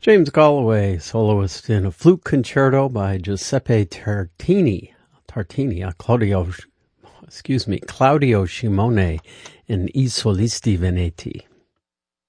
James Galloway, soloist in a flute concerto by Giuseppe Tartini, Claudio Scimone in I Solisti Veneti.